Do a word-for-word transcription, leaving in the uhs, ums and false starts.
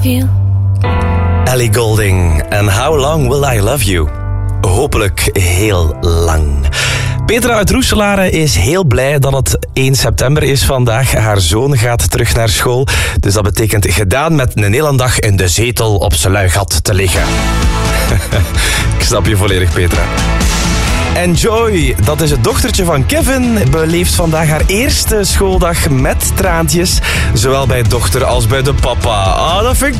you. Ellie Goulding en How Long Will I Love You? Hopelijk heel lang. Petra uit Roeselare is heel blij dat het één september is vandaag. Haar zoon gaat terug naar school. Dus dat betekent gedaan met een hele dag in de zetel op zijn luigat te liggen. Ik snap je volledig, Petra. En Joy, dat is het dochtertje van Kevin, beleeft vandaag haar eerste schooldag met traantjes. Zowel bij dochter als bij de papa. Ah, oh, dat vind ik